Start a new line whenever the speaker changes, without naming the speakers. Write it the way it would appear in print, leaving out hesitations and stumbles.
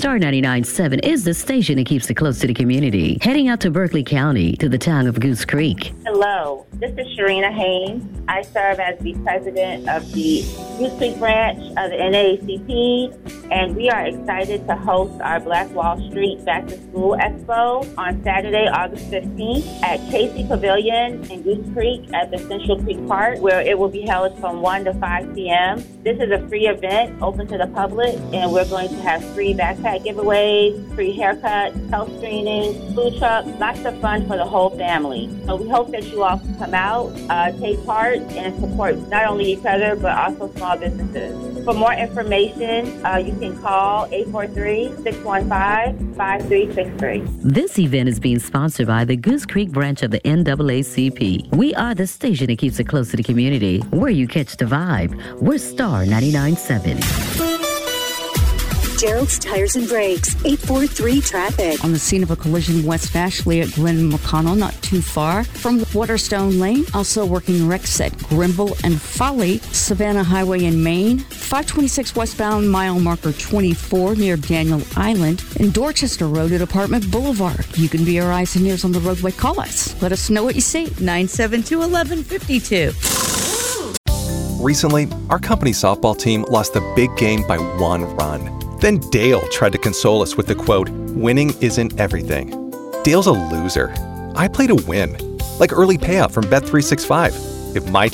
Star 99.7 is the station that keeps it close to the community. Heading out to Berkeley County to the town of Goose Creek.
Hello, this is Sharina Haynes. I serve as the president of the Goose Creek branch of the NAACP, and we are excited to host our Black Wall Street Back to School Expo on Saturday, August 15th at Casey Pavilion in Goose Creek at the Central Creek Park, where it will be held from 1 to 5 p.m. This is a free event open to the public, and we're going to have free backpack giveaways, free haircuts, health screenings, food trucks, lots of fun for the whole family. So we hope that you all can come out, take part, and support not only each other, but also small businesses. For more information, you can call 843-615-5363.
This event is being sponsored by the Goose Creek branch of the NAACP. We are the station that keeps it close to the community, where you catch the vibe. We're Star 99.7.
Gerald's Tires and Brakes, 843 traffic.
On the scene of a collision west of Ashley at Glen McConnell, not too far from Waterstone Lane. Also working wrecks at Grimble and Folly, Savannah Highway in Maine. 526 westbound, mile marker 24 near Daniel Island. And Dorchester Road at Apartment Boulevard. You can be our eyes and ears on the roadway. Call us. Let us know what you see. 972-1152.
Recently, our company softball team lost the big game by 1 run. Then Dale tried to console us with the quote, "Winning isn't everything." Dale's a loser. I play to win, like early payout from Bet365. If my